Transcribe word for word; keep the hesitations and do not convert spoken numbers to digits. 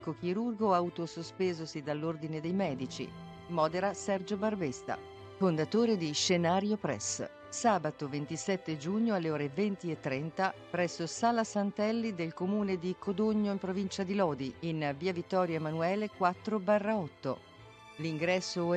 chirurgo autosospesosi dall'Ordine dei Medici. Modera Sergio Barbesta, fondatore di Scenario Press. Sabato ventisette giugno alle ore venti e trenta presso Sala Santelli del comune di Codogno in provincia di Lodi, in via Vittorio Emanuele quattro barra otto. L'ingresso